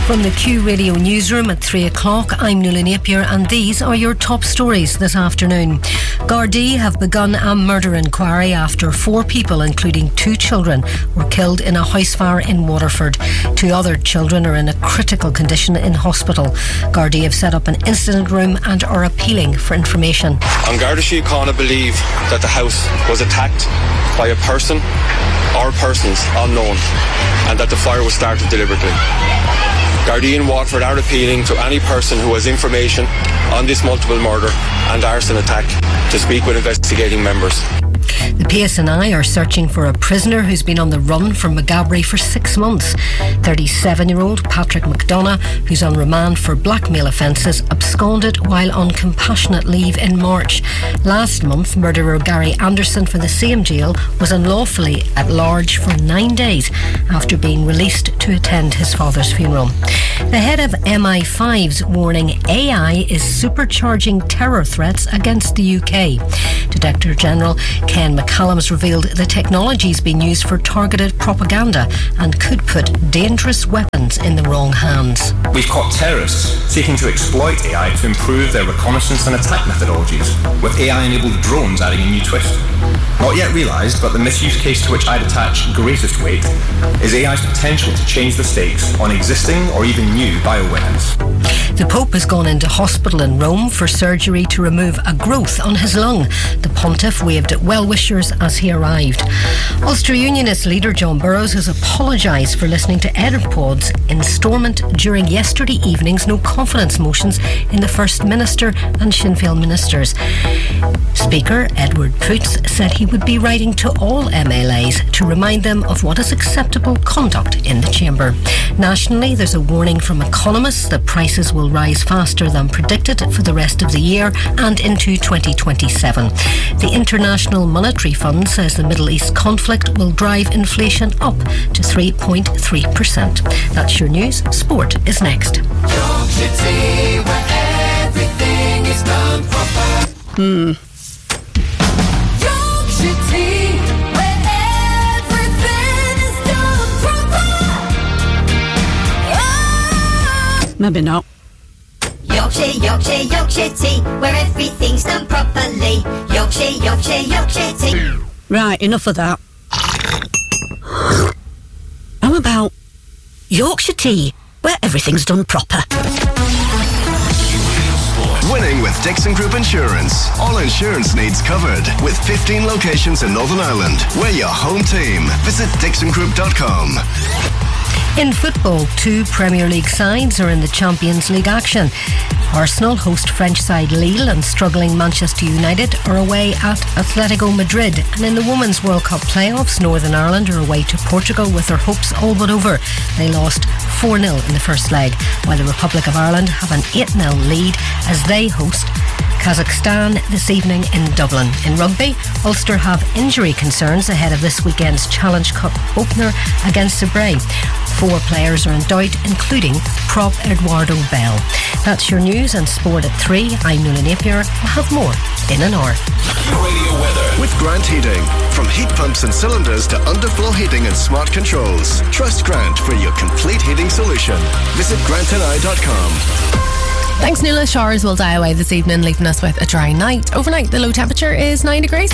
From the Q Radio newsroom at 3 o'clock, I'm Nuala Napier and these are your top stories this afternoon. Gardaí have begun a murder inquiry after 4 people, including 2 children, were killed in a house fire in Waterford. 2 other children are in a critical condition in hospital. Gardaí have set up an incident room and are appealing for information. An Garda Síochána believe that the house was attacked by a person or persons unknown and that the fire was started deliberately. Gardaí in Waterford are appealing to any person who has information on this multiple murder and arson attack to speak with investigating members. The PSNI are searching for a prisoner who's been on the run from Maghaberry for 6 months. 37-year-old Patrick McDonough, who's on remand for blackmail offences, absconded while on compassionate leave in March. Last month, murderer Gary Anderson from the same jail was unlawfully at large for 9 days after being released to attend his father's funeral. The head of MI5's warning AI is supercharging terror threats against the UK. Director General Ken McCallum's revealed the technology's been used for targeted propaganda and could put dangerous weapons in the wrong hands. We've caught terrorists seeking to exploit AI to improve their reconnaissance and attack methodologies, with AI-enabled drones adding a new twist. Not yet realised, but the misuse case to which I'd attach greatest weight is AI's potential to change the stakes on existing or even new bioweapons. The Pope has gone into hospital in Rome for surgery to remove a growth on his lung. The Pontiff waved at well-wishers as he arrived. Ulster Unionist leader John Burrows has apologised for listening to EDIRPOD's instorment during yesterday evening's no-confidence motions in the First Minister and Sinn Féin ministers. Speaker Edward Poots said he would be writing to all MLAs to remind them of what is acceptable conduct in the chamber. Nationally, there's a warning from economists that prices will rise faster than predicted for the rest of the year and into 2027. The International Monetary Fund says the Middle East conflict will drive inflation up to 3.3%. That's your news. Sport is next. Yorkshire Tea, where everything is done proper. Yorkshire Tea, where everything is done proper. Oh. Maybe not. Yorkshire, Yorkshire, Yorkshire Tea, where everything's done properly. Yorkshire, Yorkshire, Yorkshire Tea. Right, enough of that. How about Yorkshire Tea, where everything's done proper? Winning with Dixon Group Insurance. All insurance needs covered. With 15 locations in Northern Ireland. We're your home team. Visit dixongroup.com. In football, 2 Premier League sides are in the Champions League action. Arsenal host French side Lille and struggling Manchester United are away at Atletico Madrid. And in the Women's World Cup playoffs, Northern Ireland are away to Portugal with their hopes all but over. They lost 4-0 in the first leg, while the Republic of Ireland have an 8-0 lead as they host Kazakhstan this evening in Dublin. In rugby, Ulster have injury concerns ahead of this weekend's Challenge Cup opener against Bray. 4 players are in doubt, including prop Eduardo Bell. That's your news and sport at 3. I'm Nuala Napier. We'll have more in an hour. Radio weather with Grant Heating. From heat pumps and cylinders to underfloor heating and smart controls. Trust Grant for your complete heating solution. Visit grantandI.com. Thanks, Nuala. Showers will die away this evening, leaving us with a dry night. Overnight, the low temperature is 9 degrees.